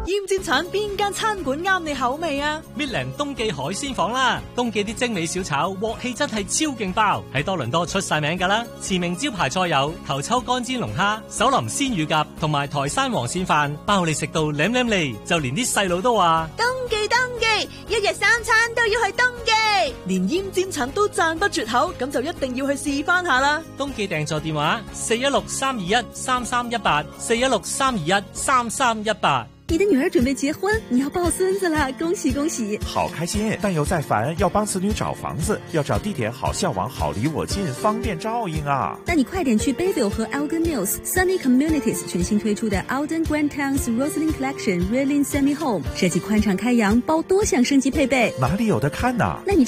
奄尖橙邊間餐館啱你口味啊？ 搣靚東記海鮮房啦，東記啲精美小炒鑊氣真係超勁爆，喺多倫多出晒名噶啦。馳名招牌菜有頭抽乾煎龍蝦、手淋鮮乳鴿同埋台山黃鱔飯，包你食到舐舐脷，就連啲細路都話東記，一日3餐都要去東記， 連奄尖橙都讚不絕口，咁就一定要去試翻下啦。 東記訂座電話416-321-3318 416-321-3318。 你的女兒準備結婚，你要抱孫子啦，恭喜恭喜！ 好開心，但又在煩，要幫子女找房子，要找地點好校網，好離我近，方便照應啊！ 那你快點去 Bayville 和 Elgin Mills Sunny Communities 全新推出的 Alden Grand Towns Roslyn Collection Reeling Semi Home，設計寬敞開揚，包多項升級配備， 哪裡有得看呢？ 那你